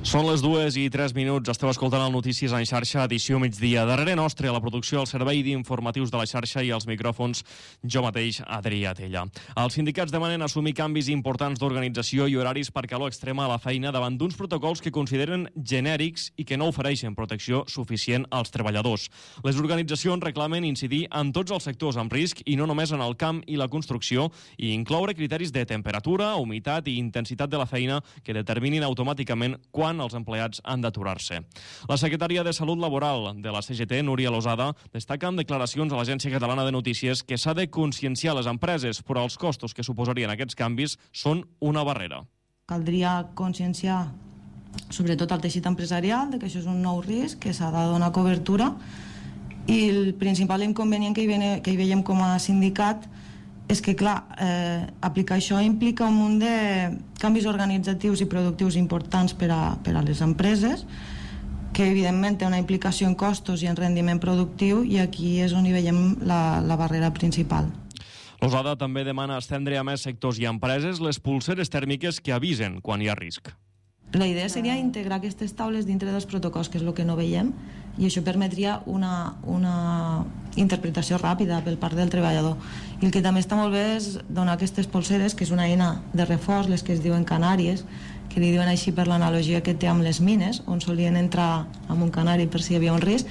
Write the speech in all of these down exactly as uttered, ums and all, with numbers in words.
Són les dues i tres minuts. Esteu escoltant el Notícies en xarxa, edició migdia. Darrere nostre, a la producció, el servei d'informatius de la xarxa i els micròfons, jo mateix, Adrià Tella. Els sindicats demanen assumir canvis importants d'organització i horaris per calor extrema a la feina davant d'uns protocols que consideren genèrics i que no ofereixen protecció suficient als treballadors. Les organitzacions reclamen incidir en tots els sectors amb risc i no només en el camp i la construcció, i incloure criteris de temperatura, humitat i intensitat de la feina que determinin automàticament quan els empleats han d'aturar-se. La secretària de Salut Laboral de la C G T, Núria Losada, destaca en declaracions a l'Agència Catalana de Notícies que s'ha de conscienciar les empreses, però els costos que suposarien aquests canvis són una barrera. Caldria conscienciar sobretot al teixit empresarial de que això és un nou risc, que s'ha de donar cobertura, i el principal inconvenient que hi, ve, que hi veiem com a sindicat és que, clar, eh, aplicar això implica un munt de canvis organitzatius i productius importants per a, per a les empreses, que evidentment té una implicació en costos i en rendiment productiu, i aquí és on hi veiem la, la barrera principal. Losada també demana estendre a més sectors i empreses les pulseres tèrmiques que avisen quan hi ha risc. La idea seria integrar aquestes taules dintre dels protocols, que és el que no veiem, i això permetria una, una interpretació ràpida per part del treballador. I el que també està molt bé és donar aquestes polseres, que és una eina de reforç, les que es diuen canàries, que li diuen així per l'analogia que té amb les mines, on solien entrar amb un canari per si hi havia un risc.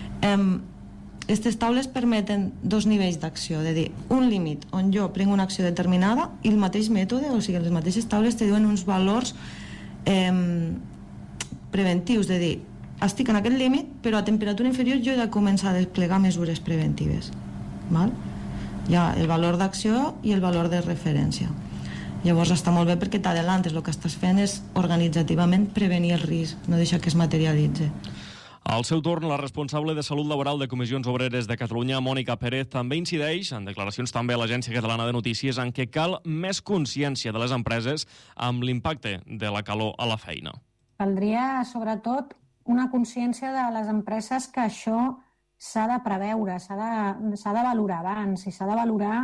Aquestes taules permeten dos nivells d'acció, de dir, un límit on jo prenc una acció determinada i el mateix mètode, o sigui, les mateixes taules te diuen uns valors eh, preventius, de dir, estic en aquest límit, però a temperatura inferior jo he de començar a desplegar mesures preventives. Val? Hi ha el valor d'acció i el valor de referència. Llavors està molt bé perquè t'adelantes, el que estàs fent és organitzativament prevenir el risc, no deixar que es materialitzi. Al seu torn, la responsable de Salut Laboral de Comissions Obreres de Catalunya, Mònica Pérez, també incideix, en declaracions també a l'Agència Catalana de Notícies, en què cal més consciència de les empreses amb l'impacte de la calor a la feina. Caldria, sobretot, una consciència de les empreses que això s'ha de preveure, s'ha de, s'ha de valorar abans i s'ha de valorar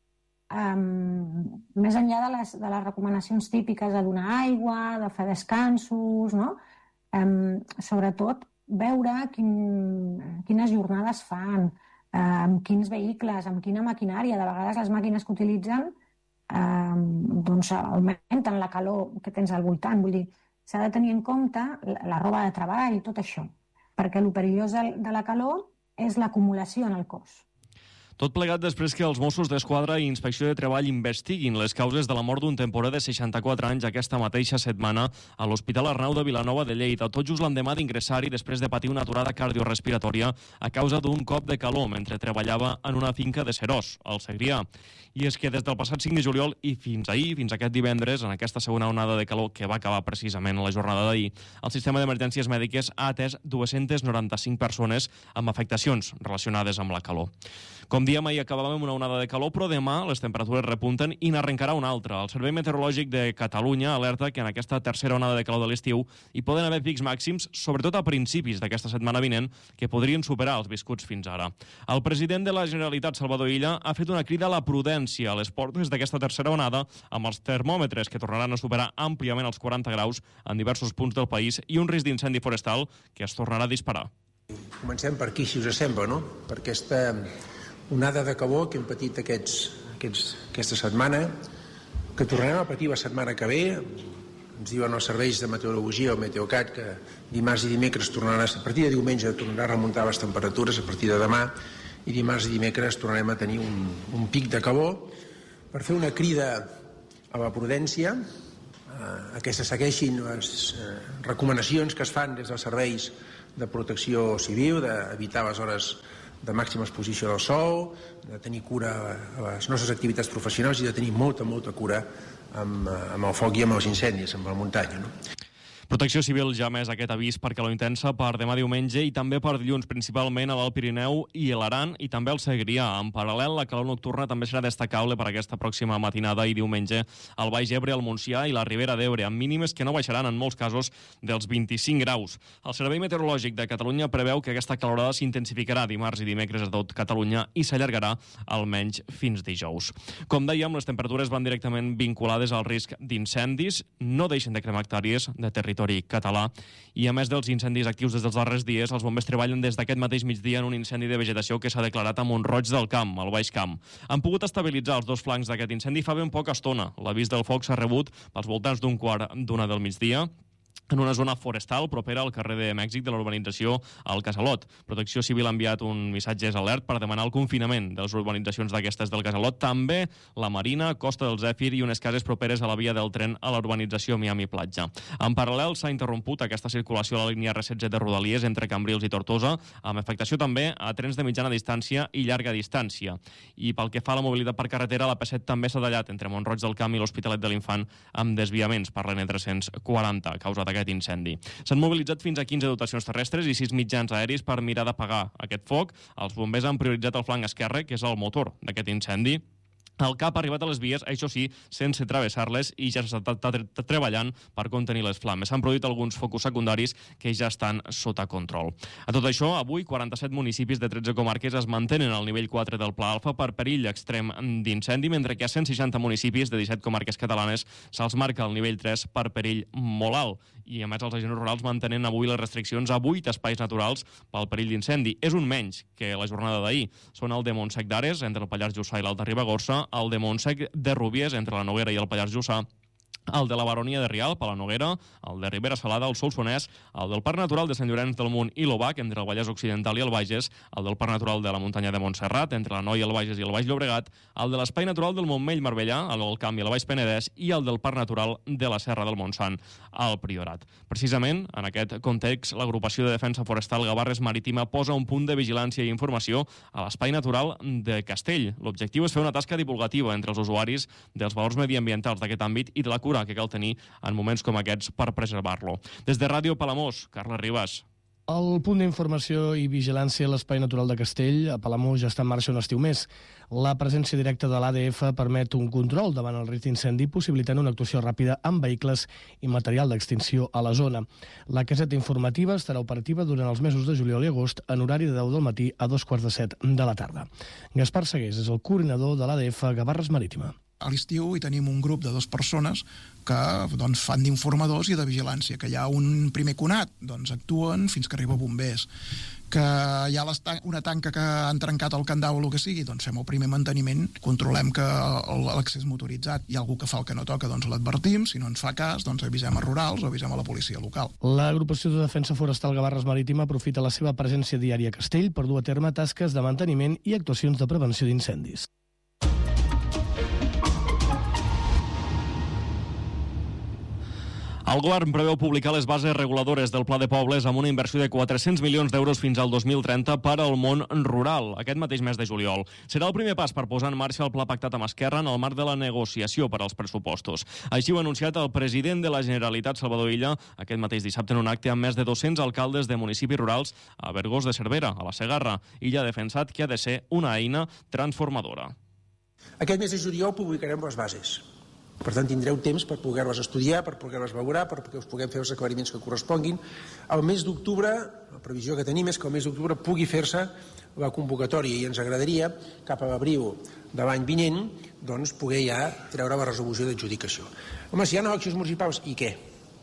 um, més enllà de les, de les recomanacions típiques de donar aigua, de fer descansos, no? Um, sobretot veure quin, quines jornades fan, eh, amb quins vehicles, amb quina maquinària. De vegades les màquines que utilitzen eh, doncs augmenten la calor que tens al voltant. Vull dir, s'ha de tenir en compte la, la roba de treball, tot això, perquè el perillós de la calor és l'acumulació en el cos. Tot plegat després que els Mossos d'Esquadra i Inspecció de Treball investiguin les causes de la mort d'un temporer de seixanta-quatre anys aquesta mateixa setmana a l'Hospital Arnau de Vilanova de Lleida, tot just l'endemà d'ingressar-hi després de patir una aturada cardiorespiratòria a causa d'un cop de calor mentre treballava en una finca de Serós, al Segrià. I és que des del passat cinc de juliol i fins ahir, fins aquest divendres, en aquesta segona onada de calor que va acabar precisament a la jornada d'ahir, el sistema d'emergències mèdiques ha atès dues-centes noranta-cinc persones amb afectacions relacionades amb la calor. Com diem, ahir acabàvem una onada de calor, però demà les temperatures repunten i n'arrencarà una altra. El Servei Meteorològic de Catalunya alerta que en aquesta tercera onada de calor de l'estiu hi poden haver pics màxims, sobretot a principis d'aquesta setmana vinent, que podrien superar els viscuts fins ara. El president de la Generalitat, Salvador Illa, ha fet una crida a la prudència a les portes d'aquesta tercera onada, amb els termòmetres que tornaran a superar àmpliament els quaranta graus en diversos punts del país i un risc d'incendi forestal que es tornarà a disparar. Comencem per aquí, si us sembla, no? Per aquesta onada de calor que hem patit aquests, aquests, aquesta setmana, que tornarem a patir la setmana que ve. Ens diuen els serveis de meteorologia, el Meteocat, que dimarts i dimecres tornarà, a partir de diumenge tornarà a remuntar les temperatures, a partir de demà, i dimarts i dimecres tornarem a tenir un, un pic de calor, per fer una crida a la prudència, a que se segueixin les eh, recomanacions que es fan des dels serveis de protecció civil, d'evitar les hores de màxima exposició del sol, de tenir cura a les nostres activitats professionals i de tenir molta, molta cura amb, amb el foc i amb els incendis, amb la muntanya, no? Protecció Civil ja més aquest avís per calor intensa per demà diumenge i també per dilluns, principalment a l'Alt Pirineu i a l'Aran i també al Segrià. En paral·lel, la calor nocturna també serà destacable per aquesta pròxima matinada i diumenge al Baix Ebre, al Montsià i la Ribera d'Ebre, amb mínimes que no baixaran en molts casos dels vint-i-cinc graus. El Servei Meteorològic de Catalunya preveu que aquesta calorada s'intensificarà dimarts i dimecres a tot Catalunya i s'allargarà almenys fins dijous. Com dèiem, les temperatures van directament vinculades al risc d'incendis, no deixen de cremar hectàrees de territori territori català. I a més dels incendis actius des dels darrers dies, els bombers treballen des d'aquest mateix migdia en un incendi de vegetació que s'ha declarat a Mont-roig del Camp, al Baix Camp. Han pogut estabilitzar els dos flancs d'aquest incendi fa ben poca estona. L'avís del foc s'ha rebut als voltants d'un quart d'una del migdia, en una zona forestal propera al carrer de Mèxic de la urbanització al Casalot. Protecció Civil ha enviat un missatge alert per demanar el confinament de les urbanitzacions d'aquestes del Casalot, també la Marina, Costa del Zèfir i unes cases properes a la via del tren a la urbanització Miami Platja. En paral·lel s'ha interromput aquesta circulació a la línia R setze de Rodalies entre Cambrils i Tortosa, amb afectació també a trens de mitjana distància i llarga distància. I pel que fa a la mobilitat per carretera, la P set també s'ha tallat entre Mont-roig del Camp i l'Hospitalet de l'Infant amb desviaments per l'N tres-cents quaranta, causat aquest incendi. S'han mobilitzat fins a quinze dotacions terrestres i sis mitjans aeris per mirar d'apagar aquest foc. Els bombers han prioritzat el flanc esquerre, que és el motor d'aquest incendi. El cap ha arribat a les vies, això sí, sense travessar-les, i ja s'està treballant per contenir les flames. S'han produït alguns focus secundaris que ja estan sota control. A tot això, avui, quaranta-set municipis de tretze comarques es mantenen al nivell quatre del Pla Alfa per perill extrem d'incendi, mentre que a cent seixanta municipis de disset comarques catalanes se'ls marca el nivell tres per perill molt alt. I, a més, els agents rurals mantenen avui les restriccions a vuit espais naturals pel perill d'incendi. És un menys que la jornada d'ahir. Són el de Montsec d'Ares, entre el Pallars Jussà i l'Alta Ribagorça, el de Montsec de Rúbies, entre la Noguera i el Pallars Jussà, el de la Baronia de Rialp, a la Noguera, el de Ribera Salada, el Solsonès, el del Parc Natural de Sant Llorenç del Munt i l'Obac, entre el Vallès Occidental i el Bages, el del Parc Natural de la Muntanya de Montserrat, entre la Noia, el Bages i el Baix Llobregat, el de l'Espai Natural del Montmell-Marbellà, al Camp i el Baix Penedès, i el del Parc Natural de la Serra del Montsant, al Priorat. Precisament, en aquest context, l'Agrupació de Defensa Forestal Gavarres Marítima posa un punt de vigilància i informació a l'Espai Natural de Castell. L'objectiu és fer una tasca divulgativa entre els usuaris dels valors mediambientals d'aquest àmbit i de la cura que cal tenir en moments com aquests per preservar-lo. Des de Ràdio Palamós, Carles Ribas. El punt d'informació i vigilància a l'Espai Natural de Castell, a Palamós, ja està en marxa un estiu més. La presència directa de l'A D F permet un control davant el risc d'incendi, possibilitant una actuació ràpida amb vehicles i material d'extinció a la zona. La caseta informativa estarà operativa durant els mesos de juliol i agost en horari de deu del matí a dos quarts de set de la tarda. Gaspar Segués és el coordinador de l'A D F Gavarres Marítima. A l'estiu hi tenim un grup de dues persones que doncs, fan d'informadors i de vigilància, que hi ha un primer conat, doncs actuen fins que arriba bombers, que hi ha una tanca que han trencat el candau o el que sigui, doncs fem el primer manteniment, controlem que l'accés motoritzat hi ha algú que fa el que no toca, doncs l'advertim, si no ens fa cas, doncs avisem a rurals o avisem a la policia local. L'Agrupació de Defensa Forestal Gavarres Marítima aprofita la seva presència diària a Castell per dur a terme tasques de manteniment i actuacions de prevenció d'incendis. El govern preveu publicar les bases reguladores del Pla de Pobles amb una inversió de quatre-cents milions d'euros fins al dos mil trenta per al món rural, aquest mateix mes de juliol. Serà el primer pas per posar en marxa el pla pactat amb Esquerra en el marc de la negociació per als pressupostos. Així ho ha anunciat el president de la Generalitat, Salvador Illa, aquest mateix dissabte en un acte amb més de dos-cents alcaldes de municipis rurals a Vergós de Cervera, a la Segarra. Illa ha defensat que ha de ser una eina transformadora. Aquest mes de juliol publicarem les bases. Per tant, tindreu temps per poder-les estudiar, per poder-les valorar, perquè us puguem fer els aclariments que corresponguin. El mes d'octubre, la previsió que tenim és que el mes d'octubre pugui fer-se la convocatòria i ens agradaria, cap a l'abril de l'any vinent, doncs, poder ja treure la resolució d'adjudicació. Home, si hi ha eleccions municipals, i què?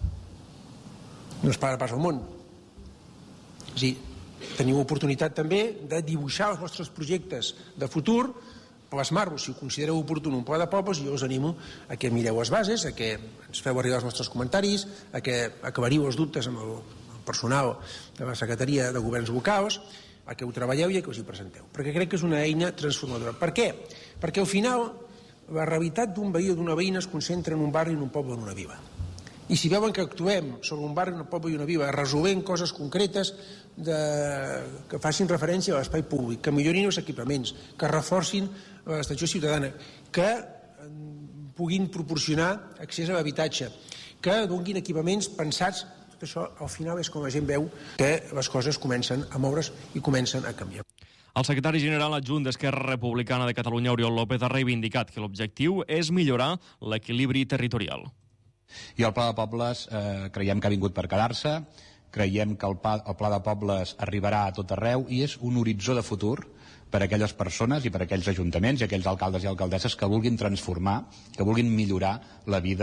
No es para pas al món. És a dir, teniu oportunitat també de dibuixar els vostres projectes de futur, plasmar-vos, si ho considereu oportú, un pla de pobles, i jo us animo a que mireu les bases, a que ens feu arribar els vostres comentaris, a que aclariu els dubtes amb el personal de la Secretaria de Governs Locals, a que ho treballeu i a que us hi presenteu. Perquè crec que és una eina transformadora. Per què? Perquè al final la realitat d'un veí o d'una veïna es concentra en un barri, en un poble, en una vila. I si veuen que actuem sobre un barri, un poble i una vila, resolent coses concretes de... que facin referència a l'espai públic, que millorin els equipaments, que reforcin l'estació ciutadana, que puguin proporcionar accés a l'habitatge, que donin equipaments pensats, tot això al final és com la gent veu que les coses comencen a moure's i comencen a canviar. El secretari general adjunt d'Esquerra Republicana de Catalunya, Oriol López, ha reivindicat que l'objectiu és millorar l'equilibri territorial. I el Pla de Pobles eh, creiem que ha vingut per quedar-se, creiem que el pla, el Pla de Pobles arribarà a tot arreu i és un horitzó de futur per a aquelles persones i per a aquells ajuntaments i aquells alcaldes i alcaldesses que vulguin transformar, que vulguin millorar la vida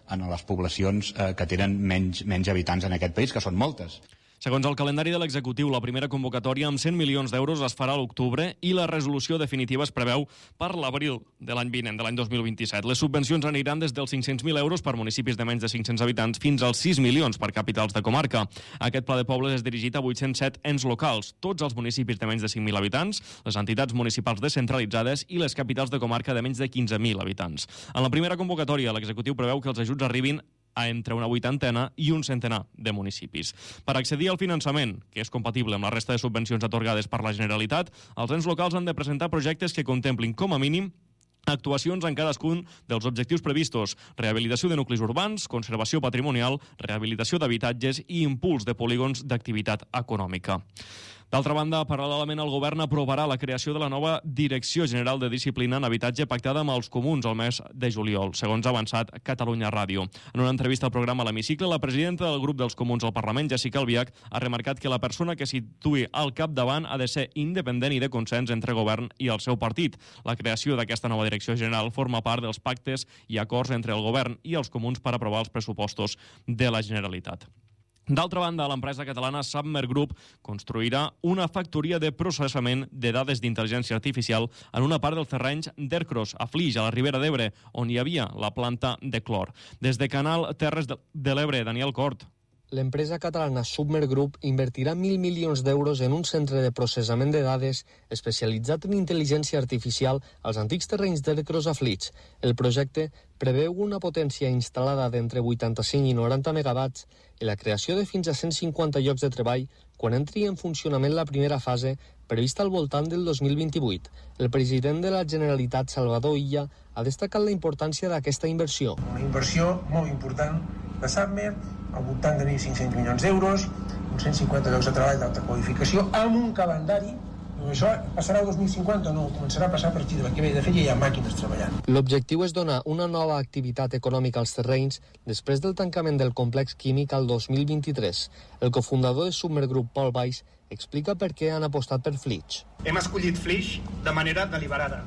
en les poblacions eh, que tenen menys, menys habitants en aquest país, que són moltes. Segons el calendari de l'executiu, la primera convocatòria amb cent milions d'euros es farà a l'octubre i la resolució definitiva es preveu per l'abril de l'any vinent, de l'any dos mil vint-i-set. Les subvencions aniran des dels cinc-cents mil euros per municipis de menys de cinc-cents habitants fins als sis milions per capitals de comarca. Aquest pla de pobles és dirigit a vuit-cents set ens locals, tots els municipis de menys de cinc mil habitants, les entitats municipals descentralitzades i les capitals de comarca de menys de quinze mil habitants. En la primera convocatòria, l'executiu preveu que els ajuts arribin a entre una vuitantena i un centenar de municipis. Per accedir al finançament, que és compatible amb la resta de subvencions atorgades per la Generalitat, els ens locals han de presentar projectes que contemplin, com a mínim, actuacions en cadascun dels objectius previstos: rehabilitació de nuclis urbans, conservació patrimonial, rehabilitació d'habitatges i impuls de polígons d'activitat econòmica. D'altra banda, paral·lelament, el govern aprovarà la creació de la nova Direcció General de Disciplina en Habitatge pactada amb els comuns el mes de juliol, segons ha avançat Catalunya Ràdio. En una entrevista al programa L'Hemicicle, la presidenta del grup dels comuns al Parlament, Jessica Albiach, ha remarcat que la persona que situï al capdavant ha de ser independent i de consens entre govern i el seu partit. La creació d'aquesta nova Direcció General forma part dels pactes i acords entre el govern i els comuns per aprovar els pressupostos de la Generalitat. D'altra banda, l'empresa catalana Submer Group construirà una factoria de processament de dades d'intel·ligència artificial en una part dels terrenys d'Ercros, a Flix, a la Ribera d'Ebre, on hi havia la planta de clor. Des de Canal Terres de l'Ebre, Daniel Cort. L'empresa catalana Submer Group invertirà mil milions d'euros en un centre de processament de dades especialitzat en intel·ligència artificial als antics terrenys d'Ercros a Flix. El projecte preveu una potència instal·lada d'entre vuitanta-cinc i noranta megawatts i la creació de fins a cent cinquanta llocs de treball quan entri en funcionament la primera fase, prevista al voltant del dos mil vint-i-vuit. El president de la Generalitat, Salvador Illa, ha destacat la importància d'aquesta inversió. Una inversió molt important de Submer, al voltant de mil cinc-cents milions d'euros, uns cent cinquanta llocs de treball d'alta qualificació, amb un calendari. Això passarà el dos mil cinquanta o no, començarà a passar a partir de l'any que ve. De fet, ja hi ha màquines treballant. L'objectiu és donar una nova activitat econòmica als terrenys després del tancament del complex químic al dos mil vint-i-tres. El cofundador de Submer Group, Pol Baix, explica per què han apostat per Flix. Hem escollit Flix de manera deliberada.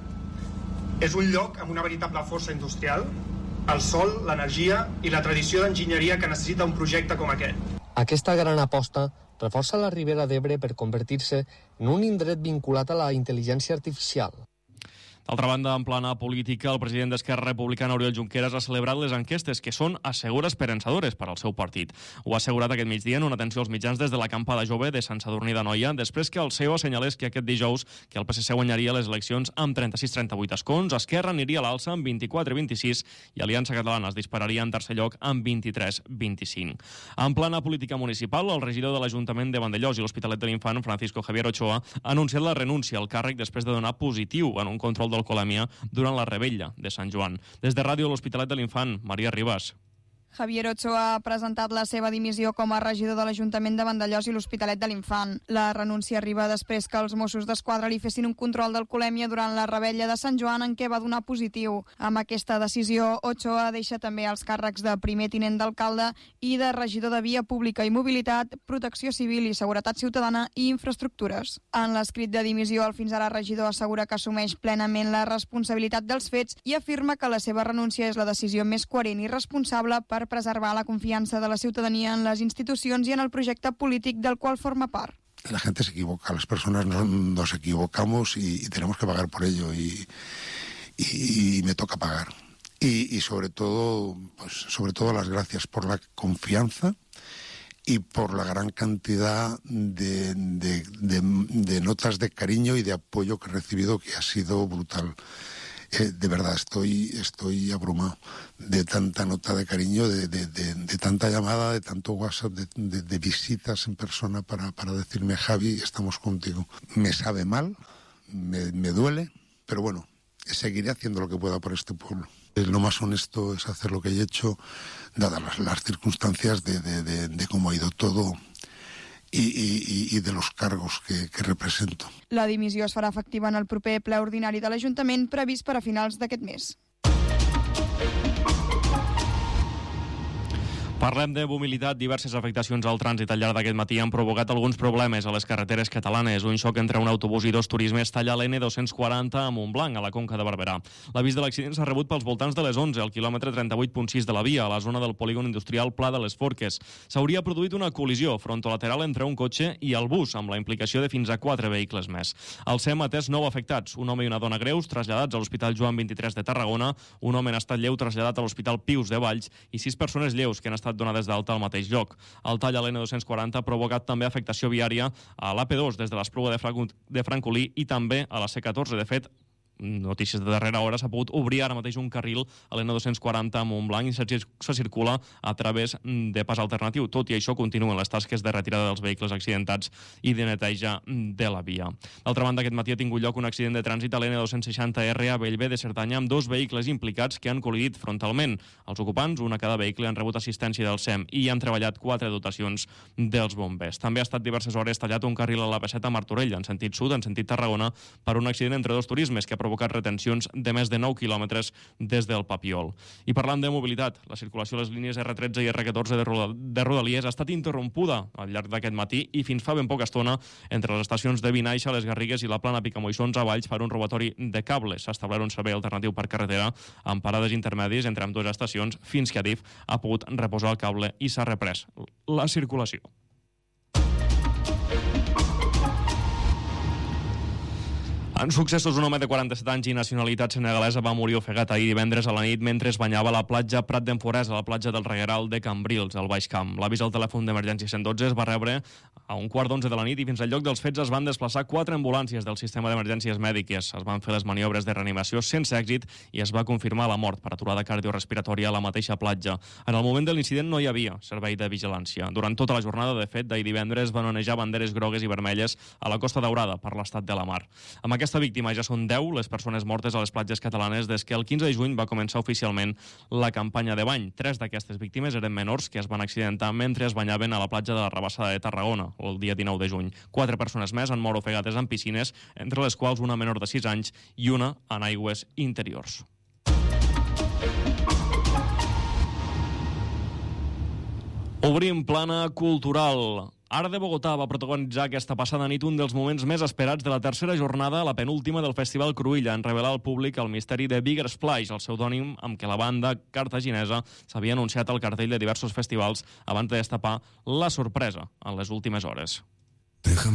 És un lloc amb una veritable força industrial, el sol, l'energia i la tradició d'enginyeria que necessita un projecte com aquest. Aquesta gran aposta reforça la Ribera d'Ebre per convertir-se en un indret vinculat a la intel·ligència artificial. D'altra banda, en plana política, el president d'Esquerra Republicana, Oriol Junqueras, ha celebrat les enquestes que són, assegura, esperançadores per al seu partit. Ho ha assegurat aquest migdia en una atenció als mitjans des de l'acampada jove de Sant Sadurní d'Anoia, després que el C E O assenyalés que aquest dijous que el P S C guanyaria les eleccions amb trenta-sis a trenta-vuit escons, Esquerra aniria a l'alça amb vint-i-quatre a vint-i-sis i Aliança Catalana es dispararia en tercer lloc amb vint-i-tres a vint-i-cinc. En plana política municipal, el regidor de l'Ajuntament de Vandellòs i l'Hospitalet de l'Infant, Francisco Javier Ochoa, ha anunciat la renúncia al càrrec després de donar positiu en un control d'alcoholèmia durant la rebella de Sant Joan. Des de Ràdio l'Hospitalet de l'Infant, Maria Ribas. Javier Ochoa ha presentat la seva dimissió com a regidor de l'Ajuntament de Vandellòs i l'Hospitalet de l'Infant. La renúncia arriba després que els Mossos d'Esquadra li fessin un control d'alcoholèmia durant la rebella de Sant Joan en què va donar positiu. Amb aquesta decisió, Ochoa deixa també els càrrecs de primer tinent d'alcalde i de regidor de Via Pública i Mobilitat, Protecció Civil i Seguretat Ciutadana i Infraestructures. En l'escrit de dimissió, el fins ara regidor assegura que assumeix plenament la responsabilitat dels fets i afirma que la seva renúncia és la decisió més coherent i responsable per preservar la confianza de la ciudadanía en las institucions y en el projecte polític del qual forma part. La gente se equivoca, las personas no, nos equivocamos y, y tenemos que pagar por ello y, y, y me toca pagar. Y, y sobre todo, pues sobre todo las gracias por la confianza y por la gran cantidad de, de, de, de notas de cariño y de apoyo que he recibido, que ha sido brutal. Eh, de verdad, estoy, estoy abrumado de tanta nota de cariño, de, de, de, de tanta llamada, de tanto WhatsApp, de, de, de visitas en persona para, para decirme, Javi, estamos contigo. Me sabe mal, me, me duele, pero bueno, seguiré haciendo lo que pueda por este pueblo. Lo más honesto es hacer lo que he hecho, dadas las, las circunstancias de, de, de, de cómo ha ido todo i, i, i de los cargos que, que represento. La dimissió es farà efectiva en el proper ple ordinari de l'Ajuntament previst per a finals d'aquest mes. Parlem de mobilitat. Diverses afectacions al trànsit al llarg d'aquest matí han provocat alguns problemes a les carreteres catalanes. Un xoc entre un autobús i dos turismes talla l'N dos quaranta a Montblanc, a la Conca de Barberà. L'avís de l'accident s'ha rebut pels voltants de les onze, al quilòmetre trenta-vuit punt sis de la via, a la zona del polígon industrial Pla de les Forques. S'hauria produït una col·lisió frontolateral entre un cotxe i el bus, amb la implicació de fins a quatre vehicles més. El SEM ha atès nou afectats, un home i una dona greus, traslladats a l'Hospital Joan vint-i-tres de Tarragona, un home en estat lleu traslladat a l'Hospital Pius de Valls i sis persones lleus que han estat donades d'alta al mateix lloc. El tall a l'N dos quaranta ha provocat també afectació viària a l'A P dos des de l'Espluga de Francolí i també a la C catorze. De fet, notícies de darrera hora, s'ha pogut obrir ara mateix un carril a l'N dos quaranta a Montblanc i se circula a través de pas alternatiu. Tot i això, continuen les tasques de retirada dels vehicles accidentats i de neteja de la via. D'altra banda, aquest matí ha tingut lloc un accident de trànsit a l'N dos seixanta R a Bellver de Cerdanya amb dos vehicles implicats que han col·lidit frontalment. Els ocupants, un a cada vehicle, han rebut assistència del SEM i han treballat quatre dotacions dels bombers. També ha estat diverses hores tallat un carril a l'A P set a Martorell, en sentit sud, en sentit Tarragona, per un accident entre dos turismes que ha provocat retencions de més de nou quilòmetres des del Papiol. I parlant de mobilitat, la circulació a les línies R tretze i R catorze de Rodalies ha estat interrompuda al llarg d'aquest matí i fins fa ben poca estona entre les estacions de Vinaixa, Les Garrigues i la Plana Picamoixons a Valls per un robatori de cables. S'ha establert un servei alternatiu per carretera amb parades intermèdies entre ambdues estacions fins que Adif ha pogut reposar el cable i s'ha reprès la circulació. En successos, un home de quaranta-set anys i nacionalitat senegalesa va morir ofegat ahir divendres a la nit mentre es banyava a la platja Prat d'en Forès, a la platja del Regueral de Cambrils, al Baix Camp. L'avís al telèfon d'emergència cent dotze es va rebre a un quart d'onze de la nit i fins al lloc dels fets es van desplaçar quatre ambulàncies del sistema d'emergències mèdiques. Es van fer les maniobres de reanimació sense èxit i es va confirmar la mort per aturada cardiorespiratòria a la mateixa platja. En el moment de l'incident no hi havia servei de vigilància. Durant tota la jornada, de fet, d'ahir divendres van onejar banderes grogues i vermelles a la Costa Daurada per l'estat de la mar. Amb aquesta víctima ja són deu les persones mortes a les platges catalanes des que el quinze de juny va començar oficialment la campanya de bany. Tres d'aquestes víctimes eren menors que es van accidentar mentre es banyaven a la platja de la Rabassada de Tarragona el dia dinou de juny. Quatre persones més han mort ofegades en piscines, entre les quals una menor de sis anys i una en aigües interiors. Obrim plana cultural. Art de Bogotà va protagonitzar aquesta passada nit un dels moments més esperats de la tercera jornada, la penúltima del Festival Cruïlla, en revelar al públic el misteri de Bigger Splash, el pseudònim amb què la banda cartaginesa s'havia anunciat al cartell de diversos festivals abans de destapar la sorpresa en les últimes hores. Déjame